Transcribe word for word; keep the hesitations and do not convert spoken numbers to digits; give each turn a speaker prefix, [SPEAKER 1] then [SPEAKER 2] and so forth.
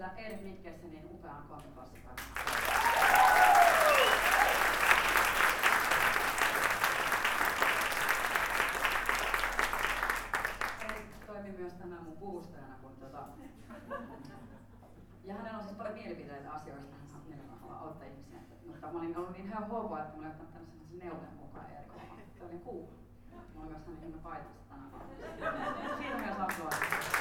[SPEAKER 1] esitellä Erik Mikkelsenin upean kontrabassikon. Erik toimi myös tänään mun puvustajana, kun tota... Ja hänellä on siis paljon mielipiteitä asioista, hän saa mielenkiintoista auttaa ihmisiä. Mutta mä olin ollut niin hyvä hopoa, että mulla ei ottanut tämmöisen neulen mukaan Erikolla. Se oli cool. Mulla on myös hänen ilme paitasta tänään. Siitä myös aploa.